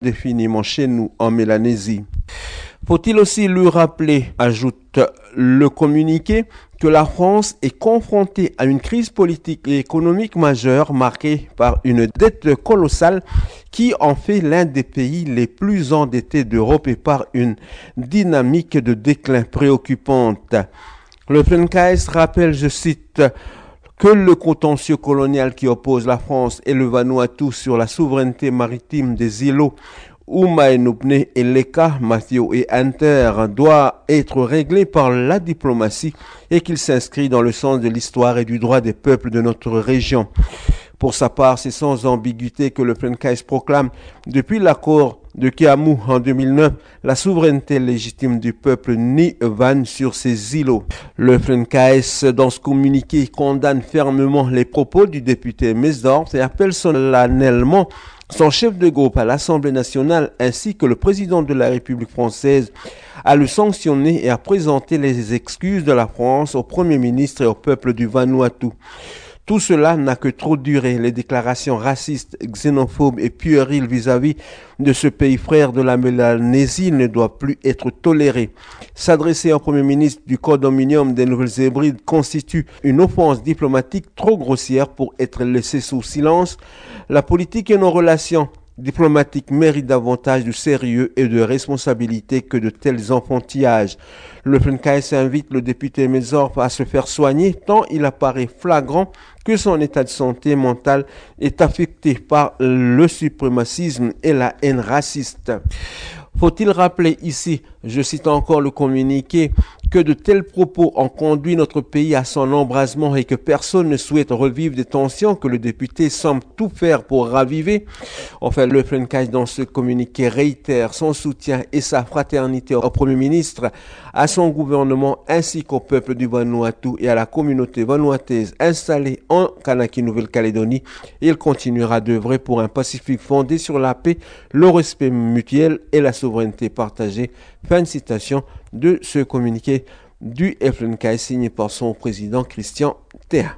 définitivement chez nous en Mélanésie. Faut-il aussi lui rappeler, ajoute le communiqué, que la France est confrontée à une crise politique et économique majeure marquée par une dette colossale qui en fait l'un des pays les plus endettés d'Europe et par une dynamique de déclin préoccupante. Le FNKS rappelle, je cite, que le contentieux colonial qui oppose la France et le Vanuatu sur la souveraineté maritime des îlots Umaenupne et Leka, Mathio et Hunter doit être réglé par la diplomatie et qu'il s'inscrit dans le sens de l'histoire et du droit des peuples de notre région. Pour sa part, c'est sans ambiguïté que le FNKS proclame, depuis l'accord de Kiamu en 2009, la souveraineté légitime du peuple Nivan sur ces îlots. Le FNKS, dans ce communiqué, condamne fermement les propos du député Mesdorf et appelle solennellement son chef de groupe à l'Assemblée nationale ainsi que le président de la République française à le sanctionner et à présenter les excuses de la France au Premier ministre et au peuple du Vanuatu. Tout cela n'a que trop duré. Les déclarations racistes, xénophobes et puériles vis-à-vis de ce pays frère de la Mélanésie ne doivent plus être tolérées. S'adresser au Premier ministre du Condominium des Nouvelles-Hébrides constitue une offense diplomatique trop grossière pour être laissée sous silence. La politique et nos relations diplomatiques méritent davantage de sérieux et de responsabilité que de tels enfantillages. Le FNKS invite le député Mesdorf à se faire soigner tant il apparaît flagrant que son état de santé mentale est affecté par le suprémacisme et la haine raciste. Faut-il rappeler ici, je cite encore le communiqué, que de tels propos ont conduit notre pays à son embrasement et que personne ne souhaite revivre des tensions que le député semble tout faire pour raviver. Enfin, le FNKS dans ce communiqué réitère son soutien et sa fraternité au Premier ministre, à son gouvernement ainsi qu'au peuple du Vanuatu et à la communauté vanuataise installée en Kanaki Nouvelle-Calédonie. Il continuera d'œuvrer pour un Pacifique fondé sur la paix, le respect mutuel et la souveraineté partagée. Fin de citation de ce communiqué du FNKS signé par son président Christian Théa.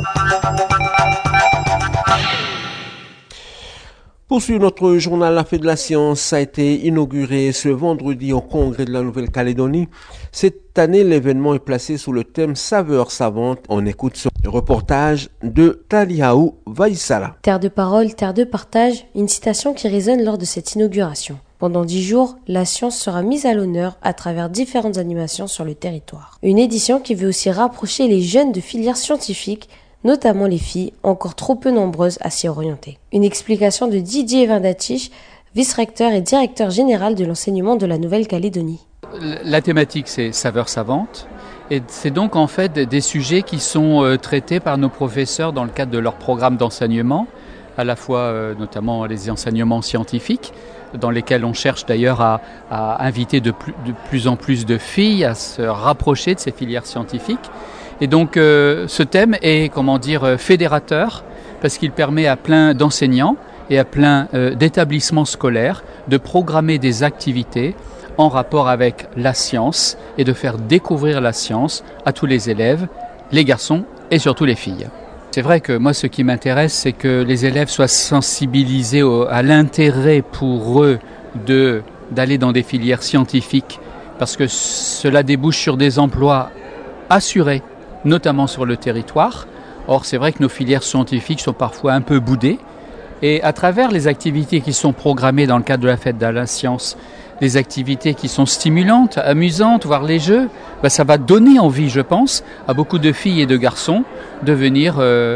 Poursuivre notre journal La Fête de la Science a été inauguré ce vendredi au Congrès de la Nouvelle-Calédonie. Cette année, l'événement est placé sous le thème Saveurs savantes. On écoute ce reportage de Taliaou Vaïsala. Terre de parole, terre de partage, une citation qui résonne lors de cette inauguration. Pendant 10 jours, la science sera mise à l'honneur à travers différentes animations sur le territoire. Une édition qui veut aussi rapprocher les jeunes de filières scientifiques, notamment les filles, encore trop peu nombreuses à s'y orienter. Une explication de Didier Vindatich, vice-recteur et directeur général de l'enseignement de la Nouvelle-Calédonie. La thématique, c'est saveurs savantes. Et c'est donc en fait des sujets qui sont traités par nos professeurs dans le cadre de leur programme d'enseignement, à la fois notamment les enseignements scientifiques, dans lesquels on cherche d'ailleurs à inviter de plus en plus de filles à se rapprocher de ces filières scientifiques. Et donc ce thème est, fédérateur, parce qu'il permet à plein d'enseignants et à plein d'établissements scolaires de programmer des activités en rapport avec la science et de faire découvrir la science à tous les élèves, les garçons et surtout les filles. C'est vrai que moi, ce qui m'intéresse, c'est que les élèves soient sensibilisés à l'intérêt pour eux d'aller dans des filières scientifiques, parce que cela débouche sur des emplois assurés, notamment sur le territoire. Or, c'est vrai que nos filières scientifiques sont parfois un peu boudées, et à travers les activités qui sont programmées dans le cadre de la fête de la science, des activités qui sont stimulantes, amusantes, voire les jeux, ça va donner envie, je pense, à beaucoup de filles et de garçons de venir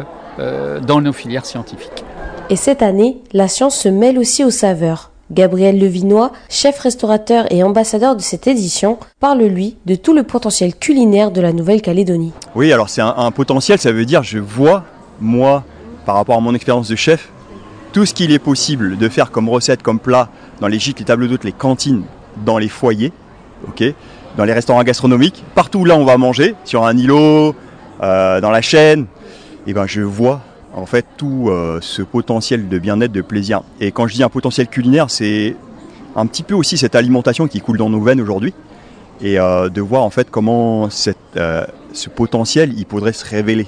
dans nos filières scientifiques. Et cette année, la science se mêle aussi aux saveurs. Gabriel Levinois, chef restaurateur et ambassadeur de cette édition, parle lui de tout le potentiel culinaire de la Nouvelle-Calédonie. Oui, alors c'est un potentiel, ça veut dire je vois, moi, par rapport à mon expérience de chef, tout ce qu'il est possible de faire comme recette, comme plat, dans les gîtes, les tables d'hôtes, les cantines, dans les foyers, dans les restaurants gastronomiques, partout là on va manger, sur un îlot, dans la chaîne, et je vois en fait tout ce potentiel de bien-être, de plaisir. Et quand je dis un potentiel culinaire, c'est un petit peu aussi cette alimentation qui coule dans nos veines aujourd'hui, et de voir en fait comment ce potentiel il pourrait se révéler.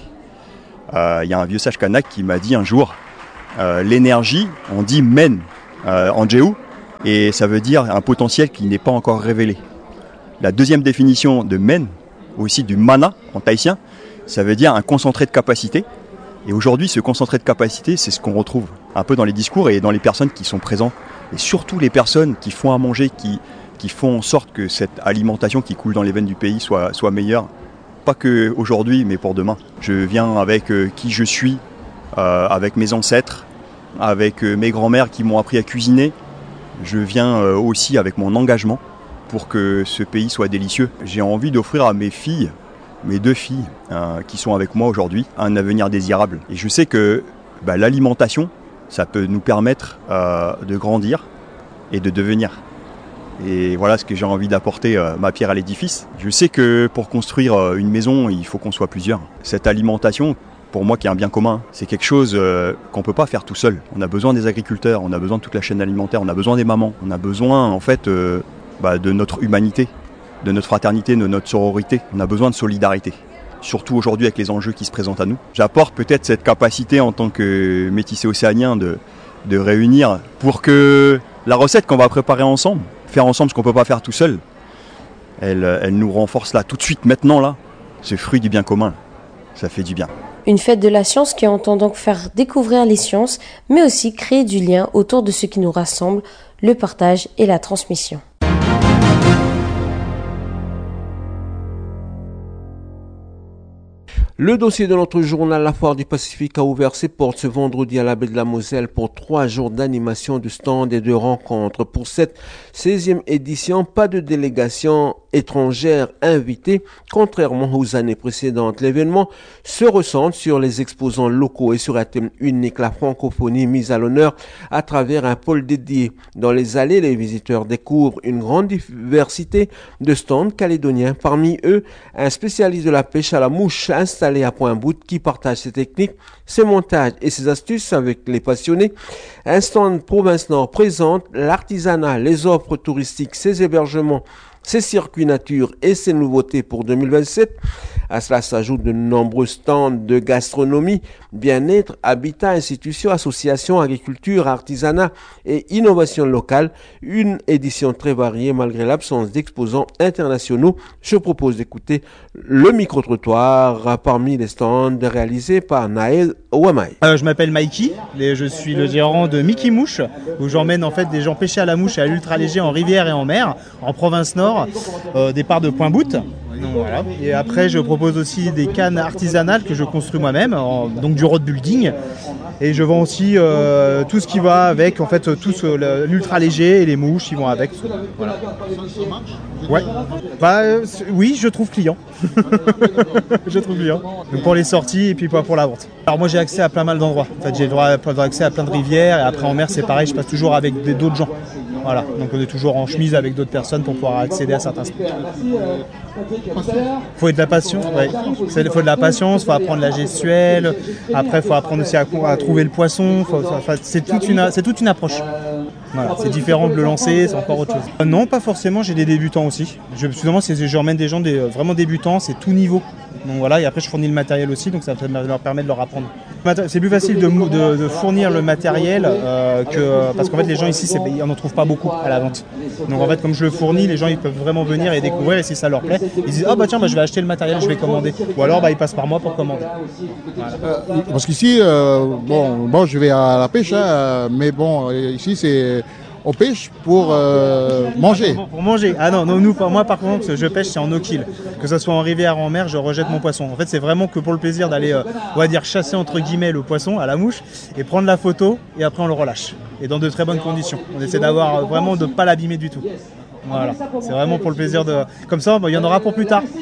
Il y a un vieux sage kanak qui m'a dit un jour, l'énergie, on dit men en djéou, Et ça veut dire un potentiel qui n'est pas encore révélé. La deuxième définition de men, aussi du mana en tahitien, ça veut dire un concentré de capacité. Et aujourd'hui, ce concentré de capacité, c'est ce qu'on retrouve un peu dans les discours et dans les personnes qui sont présentes. Et surtout les personnes qui font à manger, qui font en sorte que cette alimentation qui coule dans les veines du pays soit meilleure. Pas que aujourd'hui, mais pour demain. Je viens avec qui je suis, avec mes ancêtres, avec mes grands-mères qui m'ont appris à cuisiner. Je viens aussi avec mon engagement pour que ce pays soit délicieux. J'ai envie d'offrir à mes filles, mes 2 filles qui sont avec moi aujourd'hui, un avenir désirable. Et je sais que l'alimentation, ça peut nous permettre de grandir et de devenir. Et voilà ce que j'ai envie d'apporter, ma pierre à l'édifice. Je sais que pour construire une maison, il faut qu'on soit plusieurs. Cette alimentation, pour moi qui est un bien commun, c'est quelque chose qu'on ne peut pas faire tout seul. On a besoin des agriculteurs, on a besoin de toute la chaîne alimentaire, on a besoin des mamans, on a besoin en fait de notre humanité, de notre fraternité, de notre sororité. On a besoin de solidarité, surtout aujourd'hui avec les enjeux qui se présentent à nous. J'apporte peut-être cette capacité en tant que métissé océanien de réunir pour que la recette qu'on va préparer ensemble, faire ensemble ce qu'on ne peut pas faire tout seul, elle nous renforce là, tout de suite, maintenant là, ce fruit du bien commun, ça fait du bien. Une fête de la science qui entend donc faire découvrir les sciences, mais aussi créer du lien autour de ce qui nous rassemble, le partage et la transmission. Le dossier de notre journal La Foire du Pacifique a ouvert ses portes ce vendredi à la baie de la Moselle pour 3 jours d'animation de stands et de rencontres. Pour cette 16e édition, pas de délégation étrangère invitée, contrairement aux années précédentes. L'événement se recentre sur les exposants locaux et sur un thème unique, la francophonie mise à l'honneur à travers un pôle dédié. Dans les allées, les visiteurs découvrent une grande diversité de stands calédoniens. Parmi eux, un spécialiste de la pêche à la mouche installé à Point-Bout qui partage ses techniques, ses montages et ses astuces avec les passionnés. Un stand Province Nord présente l'artisanat, les offres touristiques, ses hébergements, ses circuits nature et ses nouveautés pour 2027. À cela s'ajoutent de nombreux stands de gastronomie, bien-être, habitat, institutions, associations, agriculture, artisanat et innovation locale. Une édition très variée malgré l'absence d'exposants internationaux. Je propose d'écouter le micro-trottoir parmi les stands réalisés par Naël Ouamay. Je m'appelle Mikey, je suis le gérant de Mickey Mouche, où j'emmène en fait des gens pêcher à la mouche et à l'ultra léger en rivière et en mer, en province nord, départ de Point-Bout. Donc, voilà. Et après je propose aussi des cannes artisanales que je construis moi-même, donc du road building. Et je vends aussi tout ce qui va avec, en fait, tout l'ultra léger et les mouches, ils vont avec. Voilà. Ouais. Oui, je trouve client. Je trouve client. Donc pour les sorties et puis pas pour la vente. Alors moi j'ai accès à plein mal d'endroits. En fait, j'ai accès à plein de rivières et après en mer c'est pareil, je passe toujours avec d'autres gens. Voilà. Donc on est toujours en chemise avec d'autres personnes pour pouvoir accéder à certains spots. Faut de la patience, ouais. Il faut de la patience, faut apprendre la gestuelle. Après, faut apprendre aussi à trouver le poisson. C'est toute une approche. Voilà, c'est différent de le lancer, c'est encore autre chose. Non, pas forcément. J'ai des débutants aussi. J'emmène des gens vraiment débutants, c'est tout niveau. Donc voilà, et après je fournis le matériel aussi, donc ça leur permet de leur apprendre. C'est plus facile de fournir le matériel parce qu'en fait les gens ici, ils n'en trouvent pas beaucoup à la vente. Donc en fait comme je le fournis, les gens ils peuvent vraiment venir et découvrir, et si ça leur plaît, ils disent je vais acheter le matériel, je vais commander. Ou alors ils passent par moi pour commander. Voilà. Parce qu'ici, je vais à la pêche, mais ici on pêche pour manger. Pour manger. Ah non, moi par contre, je pêche, c'est en eau-kill. Que ce soit en rivière ou en mer, je rejette mon poisson. En fait, c'est vraiment que pour le plaisir d'aller, on va dire, chasser entre guillemets le poisson à la mouche et prendre la photo et après on le relâche. Et dans de très bonnes conditions. On essaie d'avoir vraiment de ne pas l'abîmer du tout. Voilà, c'est vraiment pour le plaisir de... Comme ça, il y en aura pour plus tard.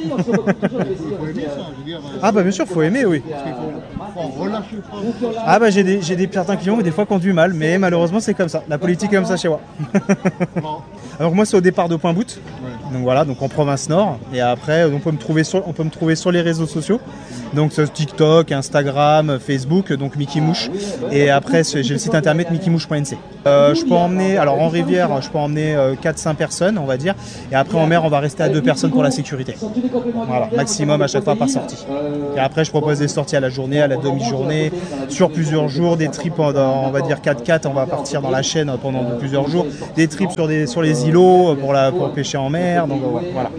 Ah bien sûr, il faut aimer, oui. J'ai des certains clients qui des fois qui ont du mal, mais malheureusement c'est comme ça. La politique est comme ça chez moi. Alors moi c'est au départ de Point-Bout. Donc voilà, donc en province nord. Et après, on peut me trouver sur les réseaux sociaux. Donc sur TikTok, Instagram, Facebook, donc Mickey Mouche. Et après, j'ai le site internet mickeymouche.nc. Je peux emmener, alors en rivière, je peux emmener 4-5 personnes, on va dire. Et après en mer, on va rester à 2 personnes pour la sécurité. Voilà, maximum à chaque fois par sortie. Et après, je propose des sorties à la journée, à la demi-journée, sur plusieurs jours, des trips, on va dire 4x4, on va partir dans la chaîne pendant plusieurs jours. Des trips sur les îlots pour pêcher en mer. Donc voilà.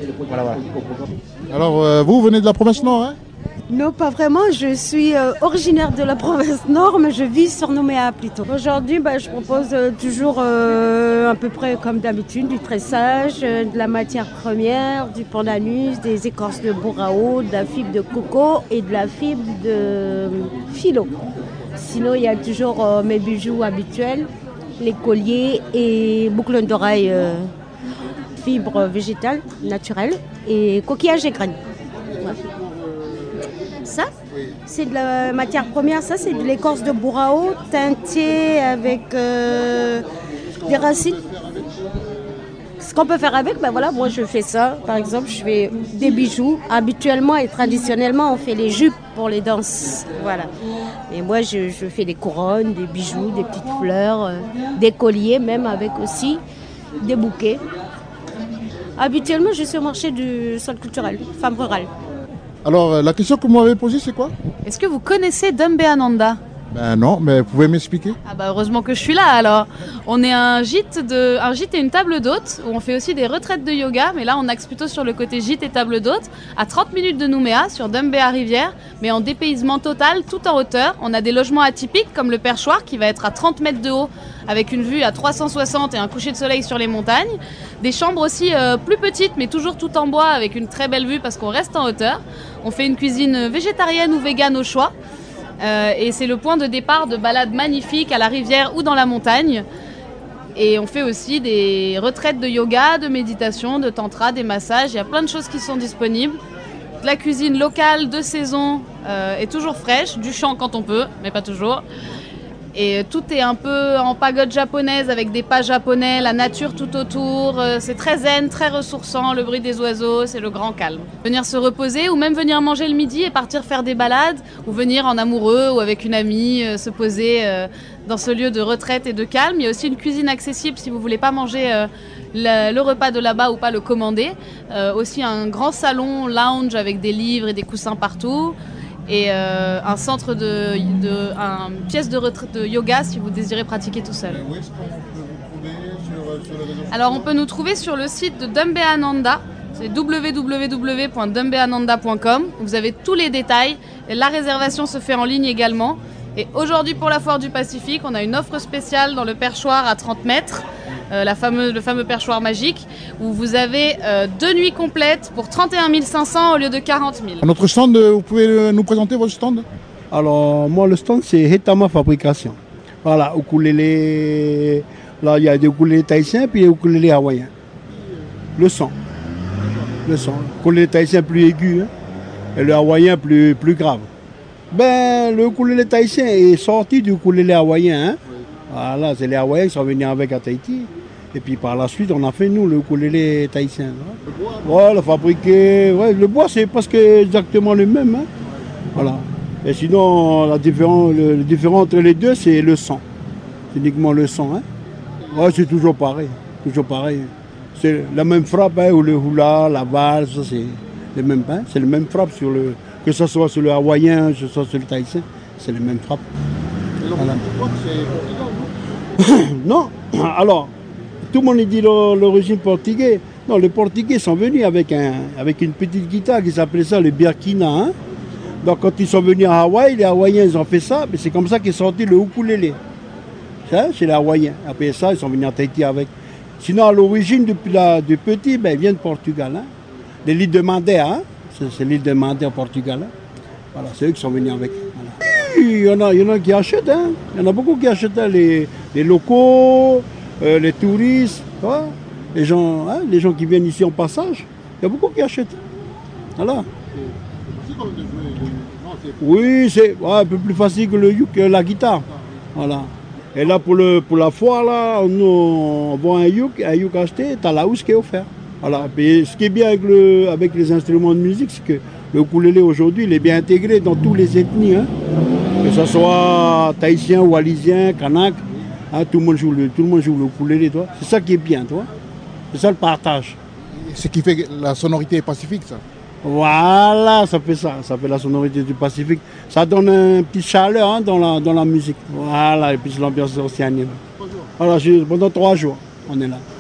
Alors, vous venez de la province Nord, hein? Non, pas vraiment. Je suis originaire de la province Nord, mais je vis sur Nouméa plutôt. Aujourd'hui, je propose toujours à peu près comme d'habitude du tressage, de la matière première, du pandanus, des écorces de bourrao, de la fibre de coco et de la fibre de philo. Sinon, il y a toujours mes bijoux habituels, les colliers et boucles d'oreilles, fibres végétales naturelles et coquillages et graines. Ouais. Ça, c'est de la matière première, ça c'est de l'écorce de bourrao teintée avec des racines. Ce qu'on peut faire avec, moi je fais ça. Par exemple, je fais des bijoux. Habituellement et traditionnellement, on fait les jupes pour les danses. Voilà. Et moi, je fais des couronnes, des bijoux, des petites fleurs, des colliers, même avec aussi des bouquets. Habituellement, je suis au marché du centre culturel, femme rurale. Alors, la question que vous m'avez posée, c'est quoi? Est-ce que vous connaissez Dumbeananda? Ben non, mais vous pouvez m'expliquer? Heureusement que je suis là alors. On est un gîte et une table d'hôte où on fait aussi des retraites de yoga, mais là on axe plutôt sur le côté gîte et table d'hôte, à 30 minutes de Nouméa, sur Dumbéa Rivière, mais en dépaysement total, tout en hauteur. On a des logements atypiques comme le perchoir qui va être à 30 mètres de haut avec une vue à 360 et un coucher de soleil sur les montagnes. Des chambres aussi plus petites mais toujours tout en bois avec une très belle vue parce qu'on reste en hauteur. On fait une cuisine végétarienne ou végane au choix. Et c'est le point de départ de balades magnifiques à la rivière ou dans la montagne. Et on fait aussi des retraites de yoga, de méditation, de tantra, des massages. Il y a plein de choses qui sont disponibles. De la cuisine locale, de saison, est toujours fraîche, du champ quand on peut, mais pas toujours. Et tout est un peu en pagode japonaise avec des pas japonais, la nature tout autour. C'est très zen, très ressourçant, le bruit des oiseaux, c'est le grand calme. Venir se reposer ou même venir manger le midi et partir faire des balades ou venir en amoureux ou avec une amie se poser dans ce lieu de retraite et de calme. Il y a aussi une cuisine accessible si vous ne voulez pas manger le repas de là-bas ou pas le commander. Aussi un grand salon lounge avec des livres et des coussins partout. Et un centre une pièce de retraite de yoga si vous désirez pratiquer tout seul. Alors on peut nous trouver sur le site de Dumbeananda, c'est www.dumbeananda.com. Vous avez tous les détails, et la réservation se fait en ligne également. Et aujourd'hui pour la Foire du Pacifique, on a une offre spéciale dans le perchoir à 30 mètres. Le fameux perchoir magique, où vous avez 2 nuits complètes pour 31 500 au lieu de 40 000. Notre stand, vous pouvez nous présenter votre stand? Alors, moi, le stand, c'est Hetama Fabrication. Voilà, ukulélé. Là, il y a des ukulélés tahitiens, puis des ukulélés hawaïens. Le son. Le ukulélé tahitien plus aigu, hein, et le hawaïen plus grave. Le ukulélé tahitien est sorti du ukulélé hawaïen, hein. Voilà, c'est les Hawaïens qui sont venus avec à Tahiti. Et puis par la suite, on a fait nous le ukulélé tahitien. Le bois? Ouais, le fabriqué. Ouais, le bois, c'est presque exactement le même. Hein. Voilà. Et sinon, le différent entre les deux, c'est le son. C'est uniquement le son. Hein. Ouais, c'est toujours pareil. Toujours pareil. C'est la même frappe, hein, ou le hula, la valse, ça, c'est le même. Hein. C'est le même frappe que ce soit sur le hawaïen, que ce soit sur le tahitien. C'est le même frappe. Voilà. Non, alors, tout le monde dit l'origine portugaise. Non, les Portugais sont venus avec une petite guitare qui s'appelait ça le birkina. Hein. Donc quand ils sont venus à Hawaï, les Hawaïens ils ont fait ça, mais c'est comme ça qu'est sorti le ukulélé. Ça, c'est les Hawaïens. Après ça, ils sont venus à Tahiti avec. Sinon, à l'origine, depuis petit, ils viennent de Portugal. Hein. De l'île de Madère, hein. C'est l'île de Madère au Portugal. Hein. Voilà, c'est eux qui sont venus avec. Voilà. Il y en a qui achètent, hein. Il y en a beaucoup qui achètent, hein, les locaux, les touristes, hein, les gens qui viennent ici en passage. Il y a beaucoup qui achètent. Voilà. Oui, c'est un peu plus facile que la guitare. Voilà. Et là, pour la foire, là, nous, on voit un yuk acheté, t'as la housse qui est offert. Voilà. Et ce qui est bien avec les instruments de musique, c'est que le ukulélé aujourd'hui, il est bien intégré dans toutes les ethnies. Hein. Que ce soit tahitien, wallisien, kanak, hein, tout le monde joue le ukulélé, toi. C'est ça qui est bien, toi. C'est ça le partage. Ce qui fait la sonorité pacifique, ça. Voilà, ça fait la sonorité du Pacifique. Ça donne une petite chaleur hein, dans la musique. Voilà, et puis l'ambiance océanienne. Voilà, pendant 3 jours, on est là.